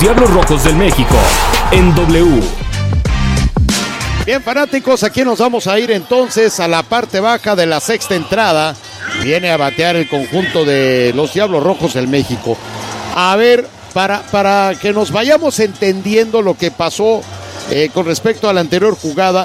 Diablos Rojos del México en W. Bien, fanáticos, aquí nos vamos a ir entonces a la parte baja de la sexta entrada. Viene a batear el conjunto de los Diablos Rojos del México. A ver, para que nos vayamos entendiendo lo que pasó con respecto a la anterior jugada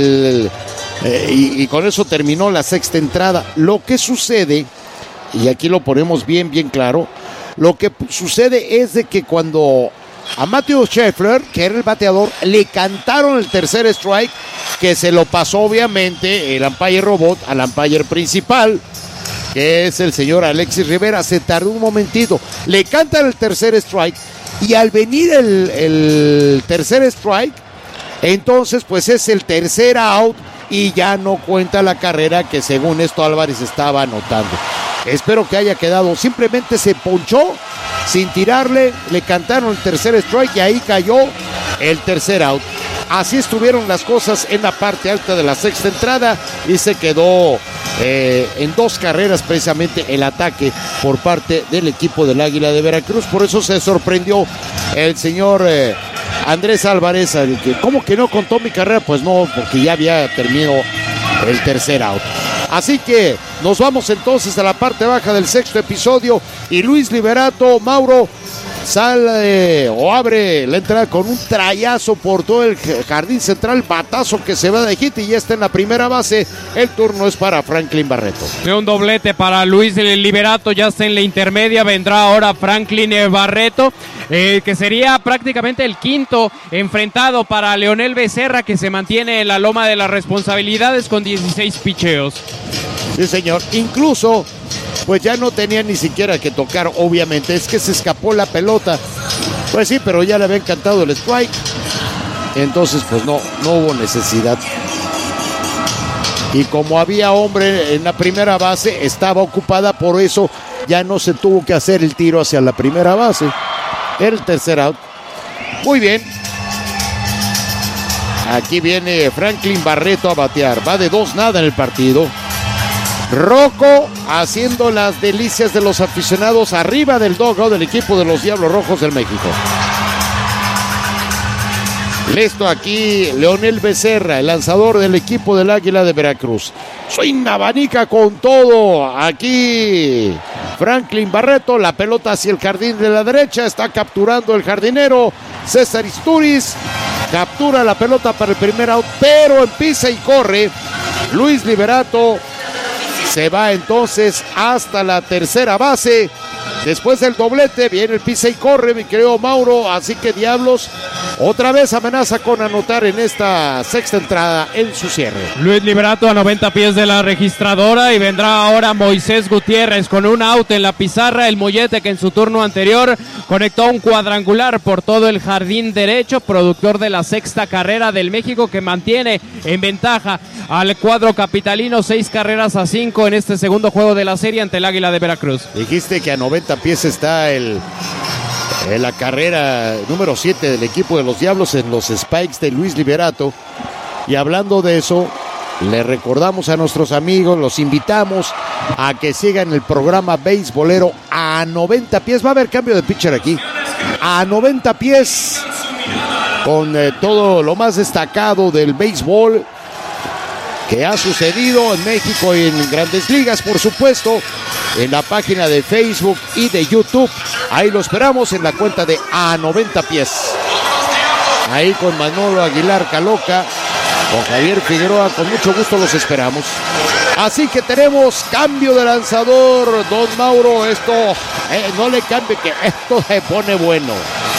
y con eso terminó la sexta entrada. Lo que sucede, y aquí lo ponemos bien claro, lo que sucede es de que cuando a Matthew Scheffler, que era el bateador, le cantaron el tercer strike, que se lo pasó obviamente el umpire robot al umpire principal, que es el señor Alexis Rivera. Se tardó un momentito, le cantan el tercer strike, y al venir el tercer strike, entonces pues es el tercer out y ya no cuenta la carrera que según esto Álvarez estaba anotando. Espero que haya quedado, simplemente se ponchó sin tirarle, le cantaron el tercer strike y ahí cayó el tercer out. Así estuvieron las cosas en la parte alta de la sexta entrada y se quedó en 2 carreras precisamente el ataque por parte del equipo del Águila de Veracruz. Por eso se sorprendió el señor Andrés Álvarez, que ¿cómo que no contó mi carrera? Pues no, porque ya había terminado el tercer out. Así que nos vamos entonces a la parte baja del sexto episodio y Luis Liberato, Mauro, sale o abre la entrada con un trayazo por todo el jardín central, batazo que se va de hit y ya está en la primera base. El turno es para Franklin Barreto. Un doblete para Luis Liberato, ya está en la intermedia, vendrá ahora Franklin Barreto, que sería prácticamente el quinto enfrentado para Leonel Becerra, que se mantiene en la loma de las responsabilidades con 16 picheos. Sí, señor, incluso pues ya no tenía ni siquiera que tocar, obviamente, es que se escapó la pelota. Pues sí, pero ya le había encantado el strike. Entonces, pues no hubo necesidad. Y como había hombre en la primera base, estaba ocupada, por eso ya no se tuvo que hacer el tiro hacia la primera base. Era el tercer out. Muy bien. Aquí viene Franklin Barreto a batear. Va de 2-0 en el partido. Rocco haciendo las delicias de los aficionados arriba del dugout del equipo de los Diablos Rojos del México. Listo aquí Leonel Becerra, el lanzador del equipo del Águila de Veracruz. Swing abanica con todo. Aquí Franklin Barreto, la pelota hacia el jardín de la derecha. Está capturando el jardinero César Isturiz. Captura la pelota para el primer out, pero empieza y corre Luis Liberato. Se va entonces hasta la tercera base. Después del doblete viene el pisa y corre, mi querido Mauro. Así que Diablos otra vez amenaza con anotar en esta sexta entrada en su cierre. Luis Liberato a 90 pies de la registradora y vendrá ahora Moisés Gutiérrez con un out en la pizarra. El Mollete, que en su turno anterior conectó un cuadrangular por todo el jardín derecho, productor de la sexta carrera del México, que mantiene en ventaja al cuadro capitalino 6-5 en este segundo juego de la serie ante el Águila de Veracruz. Dijiste que a 90 pies está la carrera número 7 del equipo de los Diablos en los Spikes de Luis Liberato. Y hablando de eso, le recordamos a nuestros amigos, los invitamos a que sigan el programa beisbolero a 90 pies. Va a haber cambio de pitcher aquí. A 90 pies, con todo lo más destacado del béisbol que ha sucedido en México y en Grandes Ligas, por supuesto, en la página de Facebook y de YouTube. Ahí lo esperamos en la cuenta de A 90 pies. Ahí con Manolo Aguilar Caloca, con Javier Figueroa, con mucho gusto los esperamos. Así que tenemos cambio de lanzador, don Mauro. Esto no le cambie, que esto se pone bueno.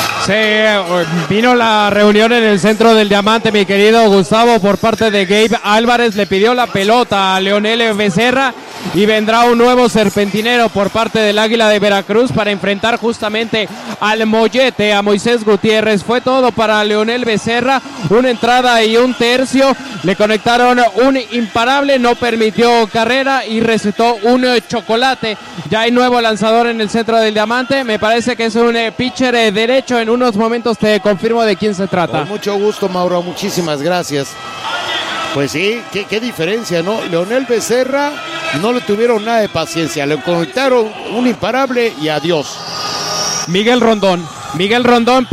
Vino la reunión en el centro del Diamante, mi querido Gustavo, por parte de Gabe Álvarez. Le pidió la pelota a Leonel Becerra y vendrá un nuevo serpentinero por parte del Águila de Veracruz para enfrentar justamente al Mollete, a Moisés Gutiérrez. Fue todo para Leonel Becerra, una entrada y un tercio. Le conectaron un imparable, no permitió carrera y recetó un chocolate. Ya hay nuevo lanzador en el centro del Diamante. Me parece que es un pitcher derecho. En unos momentos te confirmo de quién se trata. Con mucho gusto, Mauro, muchísimas gracias. Pues sí, qué diferencia, ¿no? Leonel Becerra no le tuvieron nada de paciencia, le conectaron un imparable y adiós. Miguel Rondón